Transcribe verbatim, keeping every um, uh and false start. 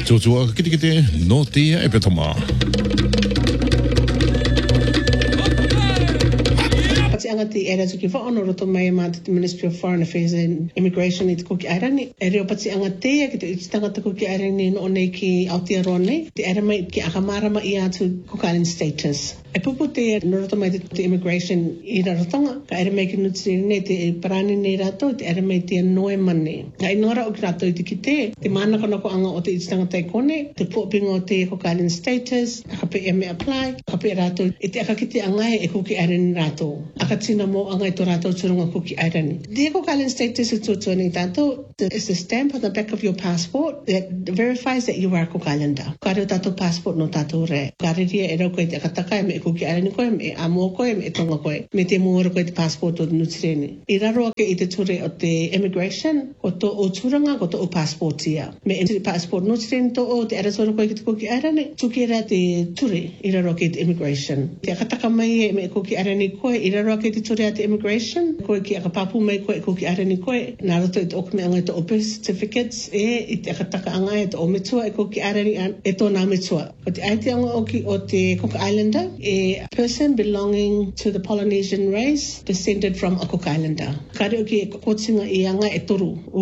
Tutua kiti kiti no tia e petama. Angati era tuki fa ono roto mai ma te Ministry of Foreign Affairs and Immigration it kuki arani e reo pati angate ya ki te tangata kuki arani no nei ki Aotearoa nei te era mai ki akamara ma ia tu Cook status e pupu te no roto mai te immigration i rarotonga ka era mai ki nutiri nei te parani nei rato te era mai te noe mane ka inora o ki rato i te ki te te mana kono ko anga o te tangata i kone te pōpinga o te Cook status aka pe e me apply aka pe rato i te aka ki te angai e kuki arani rato aka tina mo angai to rato turunga kuki airani. The Cook Island status is tutuani tato is a stamp on the back of your passport that verifies that you are a Cook Islander. Kare tato passport no tato re. Kare ria e rau koe te akataka e me e kuki airani koe, me e amo koe, me e tonga koe. Me te muara koe te passport o nutireni. I raro ake i te ture o te immigration, o to o turanga, o to o passport ia. Me e passport nutireni to o te aratora koe ki te kuki airani, tuki era te ture i raro ake te immigration. Te akataka mai e me e kuki airani koe, i raro ake te ture te immigration, koe ki aka papu mai koe ko ki arani koe, nā roto i te okme anga te open certificates, e i te akataka anga e te o metua e ko ki arani e tō nā metua. Ko te aite anga o ki o te Cook Islander, e a person belonging to the Polynesian race descended from a Cook Islander. Kare o ki e kotinga i anga e toru.